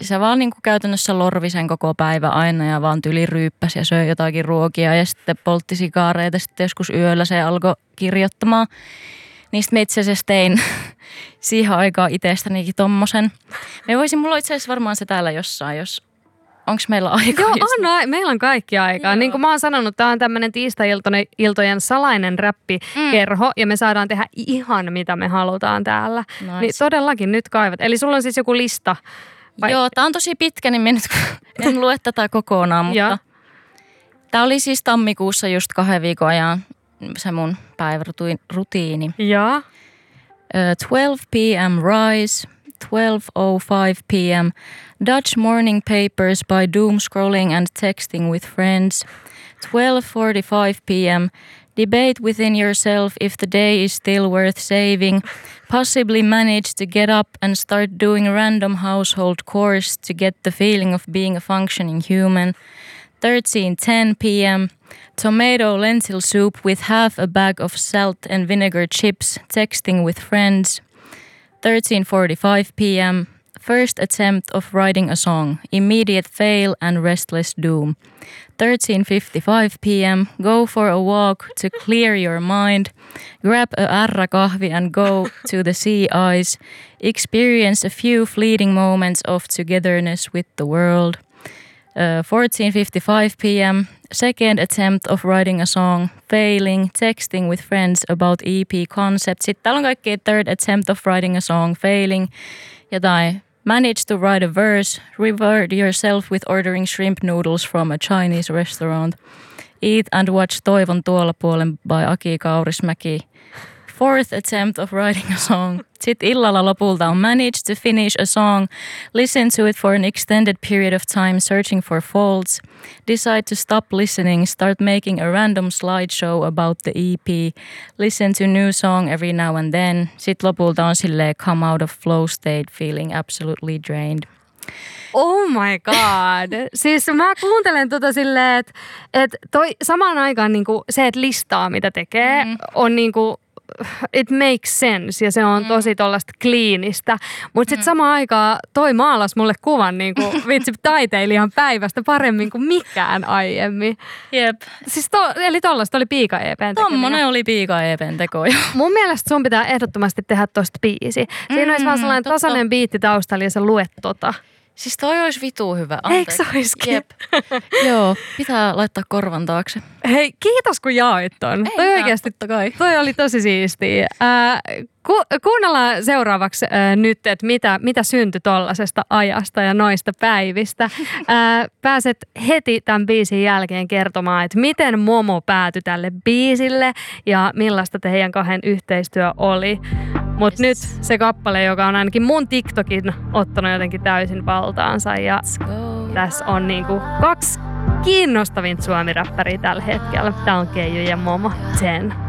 se vaan niin kuin käytännössä lorvi sen koko päivä aina ja vaan tyli ryyppäsi ja söi jotakin ruokia ja sitten poltti sikaareita. Sitten joskus yöllä se alkoi kirjoittamaan. Niistä mä itse asiassa tein siihen aikaan itsestänikin tommosen. Mulla on itse asiassa varmaan se täällä jossain, onko meillä aikaa? Joo, meillä on kaikki aikaa. Joo. Niin kuin mä oon sanonut, tää on tämmönen tiistai-iltojen salainen räppikerho ja me saadaan tehdä ihan mitä me halutaan täällä. Nice. Niin todellakin nyt kaivat. Eli sulla on siis joku lista? Vai? Joo, tää on tosi pitkä, niin en lue tätä kokonaan, mutta tää oli siis tammikuussa just 2 viikon ajan se mun päivärutiini. Joo. 12 p.m. rise, 12:05 p.m. Dutch morning papers by doom scrolling and texting with friends. 12:45 p.m. Debate within yourself if the day is still worth saving. Possibly manage to get up and start doing random household chores to get the feeling of being a functioning human. 13:10 p.m. Tomato lentil soup with half a bag of salt and vinegar chips, texting with friends. 13:45 p.m. First attempt of writing a song, immediate fail and restless doom. 13:55 p.m. Go for a walk to clear your mind. Grab a kahvi and go to the sea ice. Experience a few fleeting moments of togetherness with the world. 14:55 p.m. Second attempt of writing a song, failing, texting with friends about EP concept. Sitten täällä on kaikki third attempt of writing a song, failing, jotain. Manage to write a verse, reward yourself with ordering shrimp noodles from a Chinese restaurant. Eat and watch Toivon tuolla puolen by Aki Kaurismäki. Fourth attempt of writing a song. Sitten illalla lopulta on manage to finish a song, listen to it for an extended period of time searching for faults, decide to stop listening, start making a random slideshow about the EP, listen to new song every now and then. Sitten lopulta on silleen come out of flow state feeling absolutely drained. Oh my god. Siis mä kuuntelen silleen, että toi samaan aikaan niinku se, että listaa mitä tekee, on niinku it makes sense ja se on tosi tollaista kliinistä. Mutta sitten samaan aikaan toi maalas mulle kuvan niinku vitsi taiteilijan päivästä paremmin kuin mikään aiemmin. Jep. Siis eli tollaista oli Piika EP:n tekeminen. Tommonen oli Piika EP:n teko. Mun mielestä sun pitää ehdottomasti tehdä tosta biisi. Siinä olisi vaan sellainen tasainen biitti taustalla ja sä luet tota. Siis toi olisi vitu hyvä. Anteeksi. Eikö olisikin? Jep. Joo, pitää laittaa korvan taakse. Hei, kiitos kun jaoit ton. Ei toi mitään, oikeasti, totta kai. toi oli tosi siistiä. Kuunnellaan seuraavaksi nyt, että mitä syntyi tollasesta ajasta ja noista päivistä. Pääset heti tämän biisin jälkeen kertomaan, että miten Momo päätyi tälle biisille ja millaista teidän kahden yhteistyö oli. Mutta nyt se kappale, joka on ainakin mun TikTokin ottanut jotenkin täysin valtaansa. Ja tässä on niinku 2 kiinnostavinta suomi-räppäriä tällä hetkellä. Tää on Keiju ja Momo 10.